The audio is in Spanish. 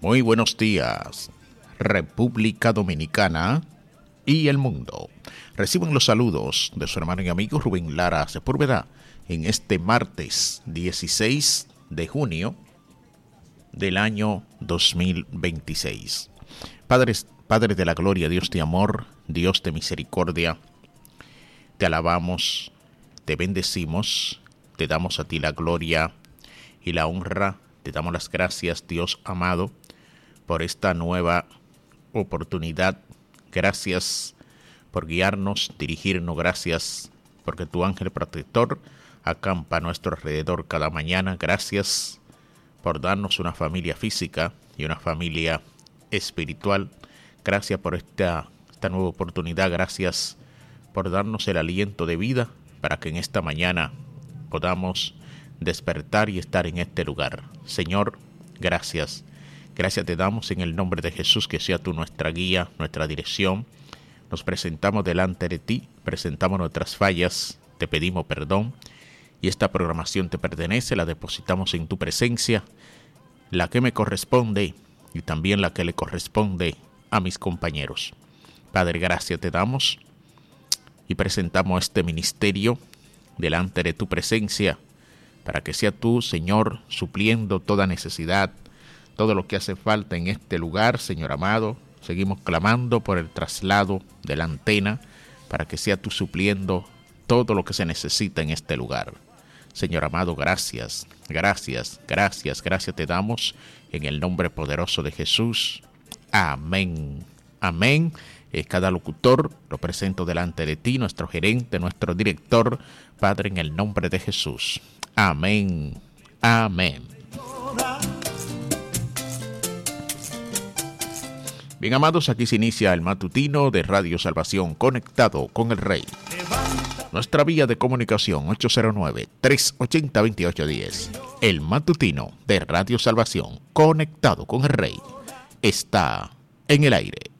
Muy buenos días, República Dominicana y el mundo. Reciban los saludos de su hermano y amigo Rubén Lara Sepúlveda en este martes 16 de junio del año 2026. Padres de la gloria, Dios de amor, Dios de misericordia, te alabamos, te bendecimos, te damos a ti la gloria y la honra, te damos las gracias, Dios amado, por esta nueva oportunidad. Gracias por guiarnos, dirigirnos, gracias porque tu ángel protector acampa a nuestro alrededor cada mañana. Gracias por darnos una familia física y una familia espiritual. Gracias por esta nueva oportunidad. Gracias por darnos el aliento de vida para que en esta mañana podamos despertar y estar en este lugar. Señor, gracias. Gracias te damos en el nombre de Jesús, que sea tú nuestra guía, nuestra dirección. Nos presentamos delante de ti, presentamos nuestras fallas, te pedimos perdón. Y esta programación te pertenece, la depositamos en tu presencia, la que me corresponde y también la que le corresponde a mis compañeros. Padre, gracias te damos y presentamos este ministerio delante de tu presencia, para que sea tú, Señor, supliendo toda necesidad, todo lo que hace falta en este lugar, Señor amado. Seguimos clamando por el traslado de la antena, para que sea tú supliendo todo lo que se necesita en este lugar. Señor amado, gracias, gracias, gracias, gracias te damos en el nombre poderoso de Jesús. Amén, amén. Cada locutor lo presento delante de ti, nuestro gerente, nuestro director, Padre, en el nombre de Jesús. Amén, amén. Bien, amados, aquí se inicia el matutino de Radio Salvación, conectado con el Rey. Nuestra vía de comunicación 809-380-2810. El matutino de Radio Salvación, conectado con el Rey, está en el aire.